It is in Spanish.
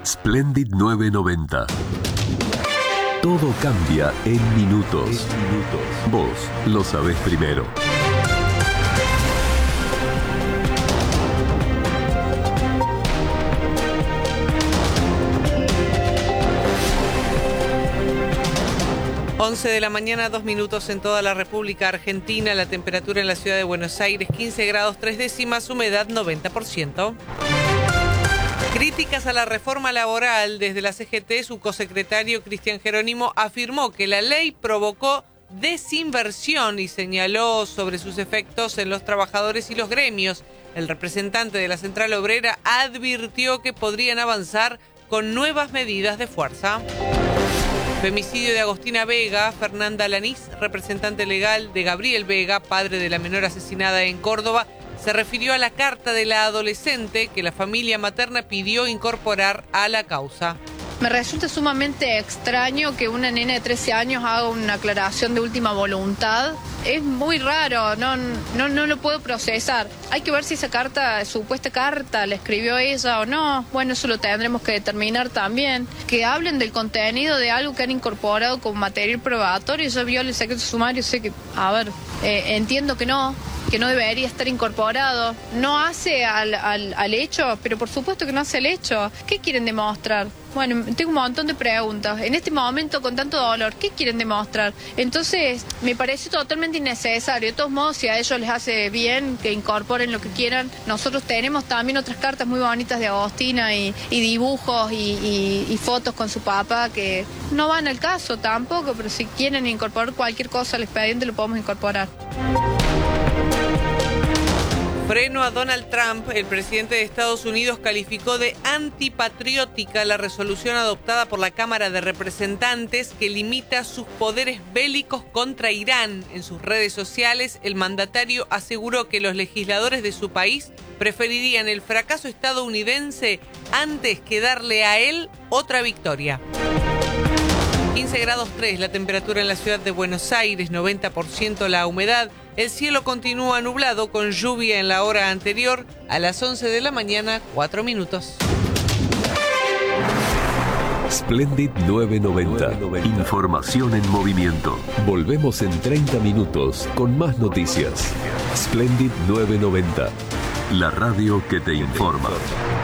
Splendid 990. Todo cambia en minutos. Vos lo sabés primero. Once de la mañana, 2 minutos en toda la República Argentina. La temperatura en la ciudad de Buenos Aires, 15 grados 3 décimas, humedad 90%. Críticas a la reforma laboral. Desde la CGT, su cosecretario Cristian Jerónimo afirmó que la ley provocó desinversión y señaló sobre sus efectos en los trabajadores y los gremios. El representante de la Central Obrera advirtió que podrían avanzar con nuevas medidas de fuerza. Femicidio de Agostina Vega. Fernanda Lanís, representante legal de Gabriel Vega, padre de la menor asesinada en Córdoba, se refirió a la carta de la adolescente que la familia materna pidió incorporar a la causa. Me resulta sumamente extraño que una nena de 13 años haga una aclaración de última voluntad. Es muy raro, no lo puedo procesar. Hay que ver si esa carta, supuesta carta, la escribió ella o no. Bueno, eso lo tendremos que determinar también. Que hablen del contenido de algo que han incorporado como material probatorio. Yo vio el secreto sumario, sé que, entiendo que no debería estar incorporado. No hace al hecho, pero por supuesto que no hace el hecho. ¿Qué quieren demostrar? Bueno, tengo un montón de preguntas. En este momento, con tanto dolor, ¿qué quieren demostrar? Entonces, me parece totalmente innecesario. De todos modos, si a ellos les hace bien que incorporen lo que quieran, nosotros tenemos también otras cartas muy bonitas de Agostina y dibujos y fotos con su papá que no van al caso tampoco, pero si quieren incorporar cualquier cosa al expediente, lo podemos incorporar. Freno a Donald Trump. El presidente de Estados Unidos calificó de antipatriótica la resolución adoptada por la Cámara de Representantes que limita sus poderes bélicos contra Irán. En sus redes sociales, el mandatario aseguró que los legisladores de su país preferirían el fracaso estadounidense antes que darle a él otra victoria. 15 grados 3 la temperatura en la ciudad de Buenos Aires, 90% la humedad. El cielo continúa nublado con lluvia en la hora anterior. A las 11 de la mañana, 4 minutos. Splendid 990. Información en movimiento. Volvemos en 30 minutos con más noticias. Splendid 990. La radio que te informa.